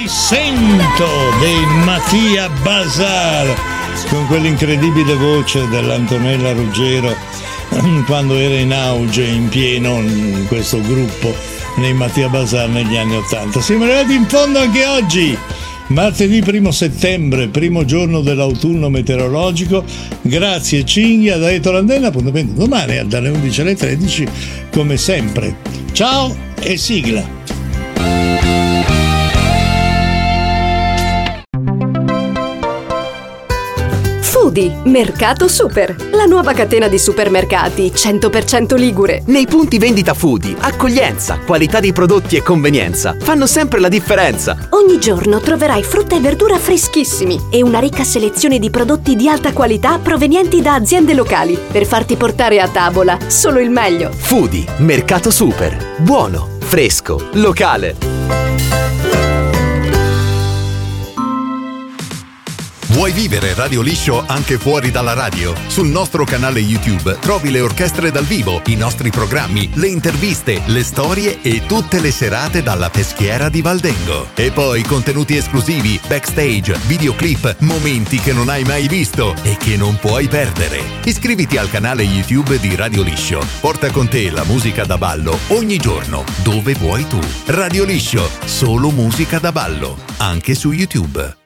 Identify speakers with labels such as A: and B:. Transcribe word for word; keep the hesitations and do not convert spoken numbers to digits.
A: Ti sento dei Mattia Bazar, con quell'incredibile voce dell'Antonella Ruggero quando era in auge, in pieno, in questo gruppo nei Mattia Bazar negli anni Ottanta. Siamo arrivati in fondo anche oggi, martedì primo settembre, primo giorno dell'autunno meteorologico. Grazie Cinghia da Ettore Andenna, appuntamento domani dalle undici alle tredici come sempre. Ciao e sigla.
B: Foodie, Mercato Super, la nuova catena di supermercati cento per cento ligure.
C: Nei punti vendita Foodie, accoglienza, qualità dei prodotti e convenienza fanno sempre la differenza.
B: Ogni giorno troverai frutta e verdura freschissimi e una ricca selezione di prodotti di alta qualità provenienti da aziende locali per farti portare a tavola solo il meglio.
C: Foodie, Mercato Super, buono, fresco, locale.
D: Vuoi vivere Radio Liscio anche fuori dalla radio? Sul nostro canale YouTube trovi le orchestre dal vivo, i nostri programmi, le interviste, le storie e tutte le serate dalla Peschiera di Valdengo. E poi contenuti esclusivi, backstage, videoclip, momenti che non hai mai visto e che non puoi perdere. Iscriviti al canale YouTube di Radio Liscio. Porta con te la musica da ballo ogni giorno, dove vuoi tu. Radio Liscio, solo musica da ballo, anche su YouTube.